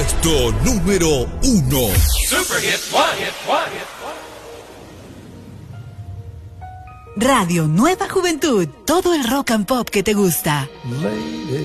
Puesto número 1. Super Hit One. Radio Nueva Juventud, todo el rock and pop que te gusta. Lady.